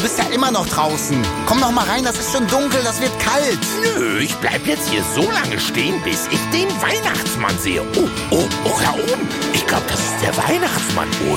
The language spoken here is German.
bist ja immer noch draußen. Komm noch mal rein, das ist schon dunkel, das wird kalt. Nö, ich bleib jetzt hier so lange stehen, bis ich den Weihnachtsmann sehe. Oh, da oben. Ich glaube, das ist der Weihnachtsmann, oder?